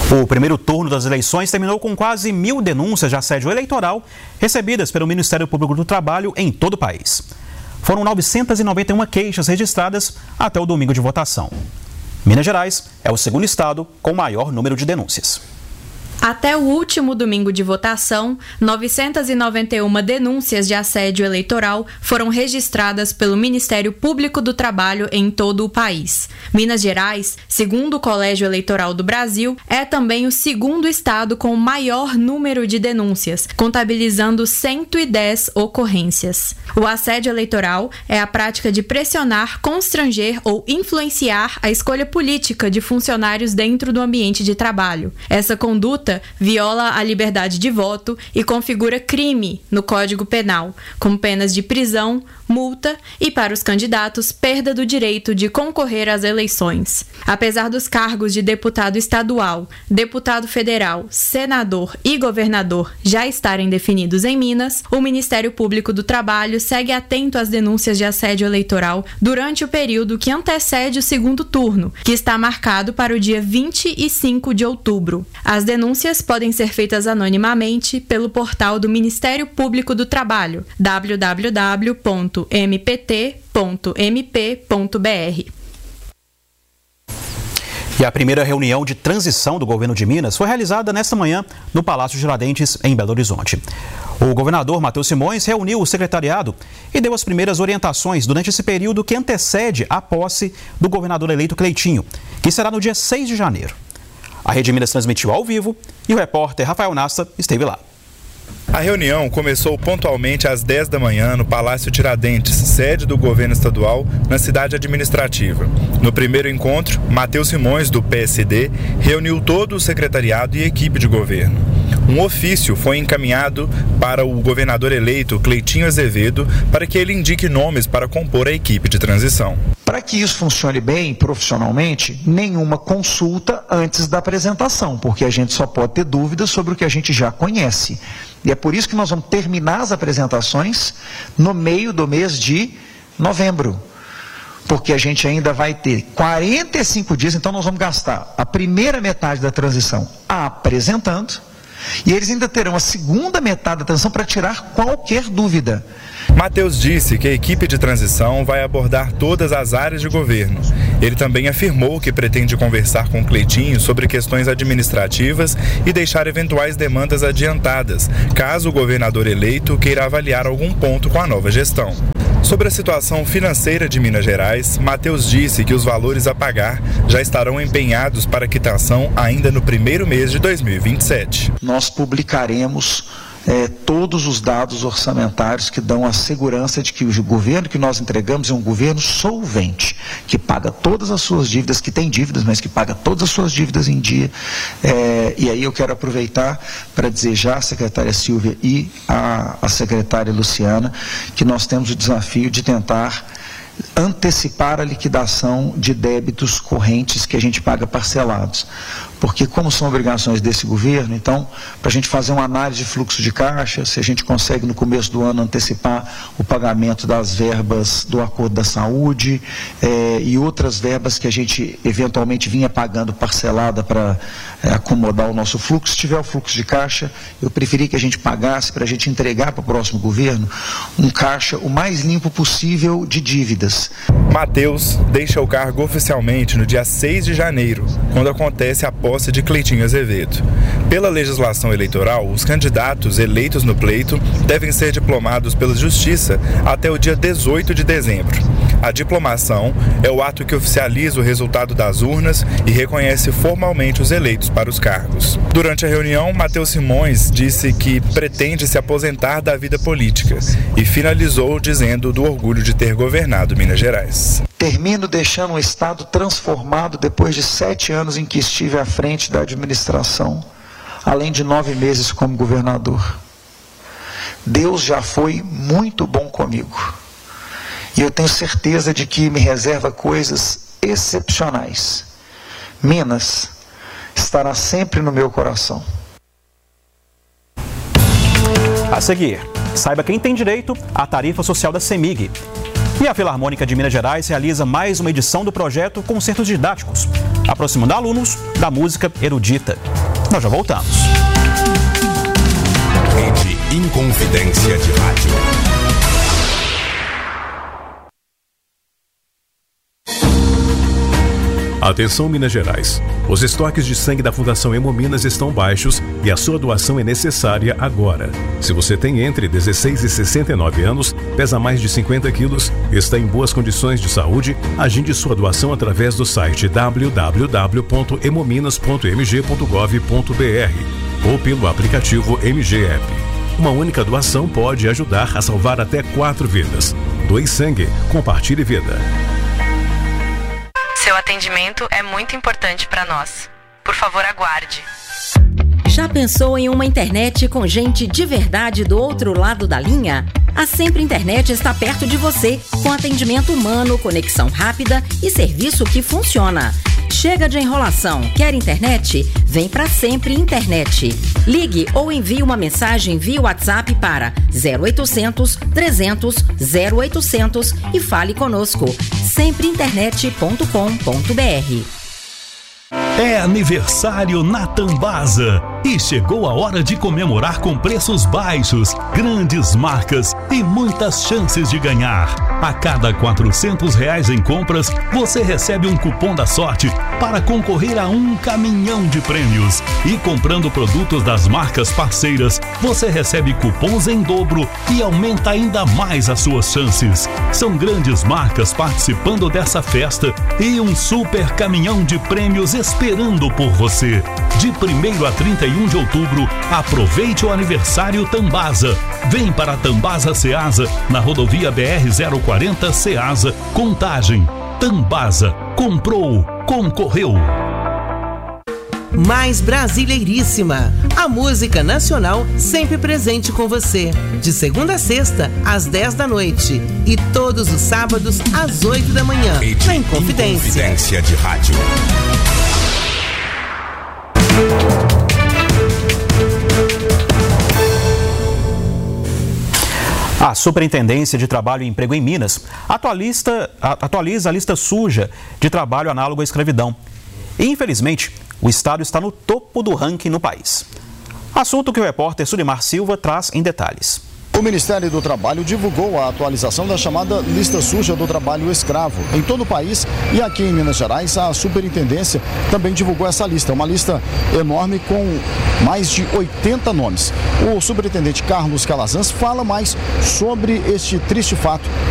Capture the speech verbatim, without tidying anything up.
O primeiro turno das eleições terminou com quase mil denúncias de assédio eleitoral recebidas pelo Ministério Público do Trabalho em todo o país. Foram novecentas e noventa e uma queixas registradas até o domingo de votação. Minas Gerais é o segundo estado com maior número de denúncias. Até o último domingo de votação, novecentas e noventa e uma denúncias de assédio eleitoral foram registradas pelo Ministério Público do Trabalho em todo o país. Minas Gerais, segundo o Colégio Eleitoral do Brasil, é também o segundo estado com o maior número de denúncias, contabilizando cento e dez ocorrências. O assédio eleitoral é a prática de pressionar, constranger ou influenciar a escolha política de funcionários dentro do ambiente de trabalho. Essa conduta viola a liberdade de voto e configura crime no Código Penal, com penas de prisão, multa e, para os candidatos, perda do direito de concorrer às eleições. Apesar dos cargos de deputado estadual, deputado federal, senador e governador já estarem definidos em Minas, o Ministério Público do Trabalho segue atento às denúncias de assédio eleitoral durante o período que antecede o segundo turno, que está marcado para o dia vinte e cinco de outubro. As denúncias podem ser feitas anonimamente pelo portal do Ministério Público do Trabalho, w w w ponto m p t ponto m p ponto b r. E a primeira reunião de transição do governo de Minas foi realizada nesta manhã no Palácio Tiradentes, em Belo Horizonte. O governador Matheus Simões reuniu o secretariado e deu as primeiras orientações durante esse período que antecede a posse do governador eleito Cleitinho, que será no dia seis de janeiro. A Rede Minas transmitiu ao vivo e o repórter Rafael Nassa esteve lá. A reunião começou pontualmente às dez da manhã no Palácio Tiradentes, sede do governo estadual, na cidade administrativa. No primeiro encontro, Matheus Simões, do P S D, reuniu todo o secretariado e equipe de governo. Um ofício foi encaminhado para o governador eleito, Cleitinho Azevedo, para que ele indique nomes para compor a equipe de transição. Para que isso funcione bem, profissionalmente, nenhuma consulta antes da apresentação, porque a gente só pode ter dúvidas sobre o que a gente já conhece. E é por isso que nós vamos terminar as apresentações no meio do mês de novembro. Porque a gente ainda vai ter quarenta e cinco dias, então nós vamos gastar a primeira metade da transição apresentando, e eles ainda terão a segunda metade da transição para tirar qualquer dúvida. Matheus disse que a equipe de transição vai abordar todas as áreas de governo. Ele também afirmou que pretende conversar com Cleitinho sobre questões administrativas e deixar eventuais demandas adiantadas, caso o governador eleito queira avaliar algum ponto com a nova gestão. Sobre a situação financeira de Minas Gerais, Matheus disse que os valores a pagar já estarão empenhados para quitação ainda no primeiro mês de dois mil e vinte e sete. Nós publicaremos É, todos os dados orçamentários que dão a segurança de que o governo que nós entregamos é um governo solvente, que paga todas as suas dívidas, que tem dívidas, mas que paga todas as suas dívidas em dia. É, e aí eu quero aproveitar para dizer já à secretária Silvia e à, à secretária Luciana que nós temos o desafio de tentar antecipar a liquidação de débitos correntes que a gente paga parcelados. Porque como são obrigações desse governo, então, para a gente fazer uma análise de fluxo de caixa, se a gente consegue no começo do ano antecipar o pagamento das verbas do Acordo da Saúde eh, e outras verbas que a gente eventualmente vinha pagando parcelada para eh, acomodar o nosso fluxo, se tiver o fluxo de caixa, eu preferi que a gente pagasse para a gente entregar para o próximo governo um caixa o mais limpo possível de dívidas. Matheus deixa o cargo oficialmente no dia seis de janeiro, quando acontece a posse de Cleitinho Azevedo. Pela legislação eleitoral, os candidatos eleitos no pleito devem ser diplomados pela Justiça até o dia dezoito de dezembro. A diplomação é o ato que oficializa o resultado das urnas e reconhece formalmente os eleitos para os cargos. Durante a reunião, Matheus Simões disse que pretende se aposentar da vida política e finalizou dizendo do orgulho de ter governado Minas Gerais. Termino deixando um estado transformado depois de sete anos em que estive à frente da administração, além de nove meses como governador. Deus já foi muito bom comigo. E eu tenho certeza de que me reserva coisas excepcionais. Minas estará sempre no meu coração. A seguir, saiba quem tem direito à tarifa social da CEMIG. E a Filarmônica de Minas Gerais realiza mais uma edição do projeto Concertos Didáticos, aproximando alunos da música erudita. Nós já voltamos. Rede Inconfidência de Rádio. Atenção, Minas Gerais. Os estoques de sangue da Fundação Hemominas estão baixos e a sua doação é necessária agora. Se você tem entre dezesseis e sessenta e nove anos, pesa mais de cinquenta quilos, está em boas condições de saúde, agende sua doação através do site w w w ponto hemominas ponto m g ponto gov ponto b r ou pelo aplicativo M G App. Uma única doação pode ajudar a salvar até quatro vidas. Doe sangue, compartilhe vida. Seu atendimento é muito importante para nós. Por favor, aguarde. Já pensou em uma internet com gente de verdade do outro lado da linha? A Sempre Internet está perto de você, com atendimento humano, conexão rápida e serviço que funciona. Chega de enrolação. Quer internet? Vem pra Sempre Internet. Ligue ou envie uma mensagem via WhatsApp para zero oitocentos, trezentos, zero oitocentos e fale conosco. sempre internet ponto com ponto b r. É aniversário na Tambasa e chegou a hora de comemorar com preços baixos, grandes marcas e muitas chances de ganhar. A cada quatrocentos reais em compras, você recebe um cupom da sorte para concorrer a um caminhão de prêmios. E comprando produtos das marcas parceiras, você recebe cupons em dobro e aumenta ainda mais as suas chances. São grandes marcas participando dessa festa e um super caminhão de prêmios esperando por você. De primeiro a trinta e um de outubro, aproveite o aniversário Tambasa. Vem para Tambasa Ceasa, na rodovia B R zero quarenta Ceasa, Contagem. Tambasa, comprou, concorreu. Mais Brasileiríssima, a música nacional sempre presente com você. De segunda a sexta, às dez da noite. E todos os sábados, às oito da manhã. Na Inconfidência. Inconfidência de Rádio. A Superintendência de Trabalho e Emprego em Minas atualiza, atualiza a lista suja de trabalho análogo à escravidão. E, infelizmente, o estado está no topo do ranking no país. Assunto que o repórter Sulimar Silva traz em detalhes. O Ministério do Trabalho divulgou a atualização da chamada lista suja do trabalho escravo em todo o país e aqui em Minas Gerais a Superintendência também divulgou essa lista, uma lista enorme com mais de oitenta nomes. O superintendente Carlos Calazans fala mais sobre este triste fato